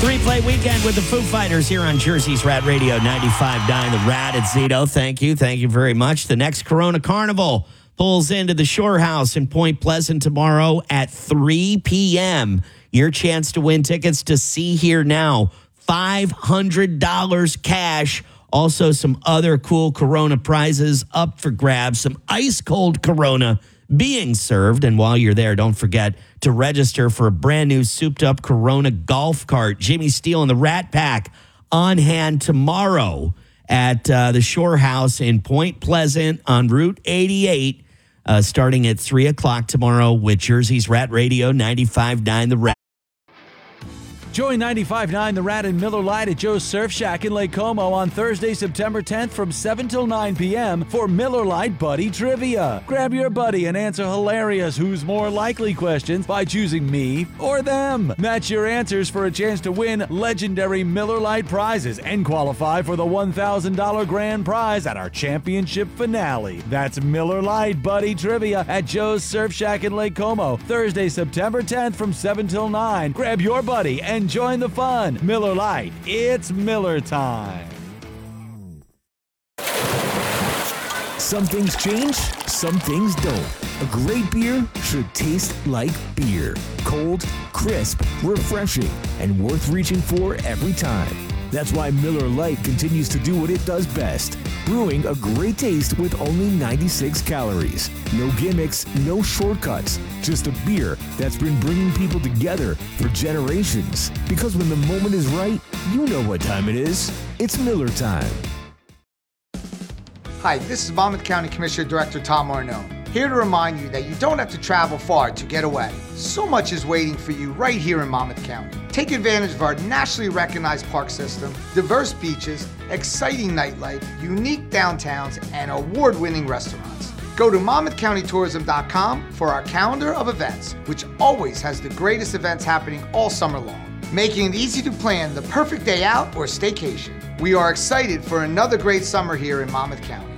Three-play weekend with the Foo Fighters here on Jersey's Rat Radio 95.9. The Rat at Zito. Thank you very much. The next Corona Carnival pulls into the Shore House in Point Pleasant tomorrow at 3 p.m. Your chance to win tickets to See Here Now. $500 cash. Also some other cool Corona prizes up for grabs. Some ice-cold Corona being served. And while you're there, don't forget to register for a brand new souped-up Corona golf cart. Jimmy Steele and the Rat Pack on hand tomorrow at the Shore House in Point Pleasant on Route 88, starting at 3 o'clock tomorrow with Jersey's Rat Radio 95.9 The Rat. Join 95.9 The Rat and Miller Lite at Joe's Surf Shack in Lake Como on Thursday, September 10th from 7 till 9 p.m. for Miller Lite Buddy Trivia. Grab your buddy and answer hilarious who's more likely questions by choosing me or them. Match your answers for a chance to win legendary Miller Lite prizes and qualify for the $1,000 grand prize at our championship finale. That's Miller Lite Buddy Trivia at Joe's Surf Shack in Lake Como, Thursday, September 10th from 7 till 9. Grab your buddy and join the fun. Miller Lite, it's Miller time. Some things change, some things don't. A great beer should taste like beer. Cold, crisp, refreshing, and worth reaching for every time. That's why Miller Lite continues to do what it does best, brewing a great taste with only 96 calories. No gimmicks, no shortcuts, just a beer that's been bringing people together for generations. Because when the moment is right, you know what time it is. It's Miller time. Hi, this is Monmouth County Commissioner Director Tom Arnaud, here to remind you that you don't have to travel far to get away. So much is waiting for you right here in Monmouth County. Take advantage of our nationally recognized park system, diverse beaches, exciting nightlife, unique downtowns, and award-winning restaurants. Go to MonmouthCountyTourism.com for our calendar of events, which always has the greatest events happening all summer long, making it easy to plan the perfect day out or staycation. We are excited for another great summer here in Monmouth County.